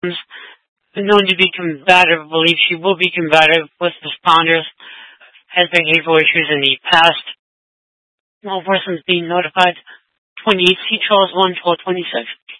known to be combative, believes she will be combative with responders, has behavioral issues in the past. All persons being notified. 28 C. Charles 1, 1226.